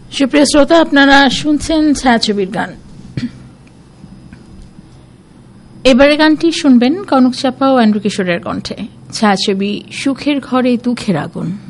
সুপ্রিয় শ্রোতা, আপনারা শুনছেন ছায়াছবির গান। এবারে গানটি শুনবেন কনক চাপা ও অ্যান্ড্রু কিশোরের কণ্ঠে। ছায়াছবি সুখের ঘরে দুঃখের আগুন।